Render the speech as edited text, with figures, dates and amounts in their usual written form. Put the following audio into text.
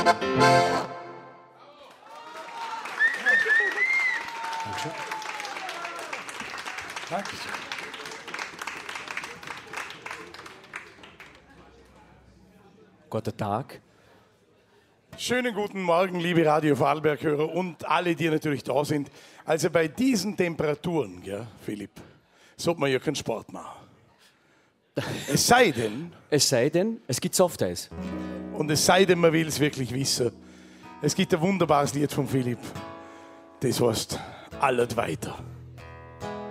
Danke. Guten Tag. Schönen guten Morgen, liebe Radio Vorarlberg-Hörer und alle, die natürlich da sind. Also bei diesen Temperaturen, ja, Philipp, sollte man ja keinen Sport machen. Es sei denn, Es gibt Softeis. und es sei denn, man will es wirklich wissen, es gibt ein wunderbares Lied von Philipp, das heißt «Allert weiter».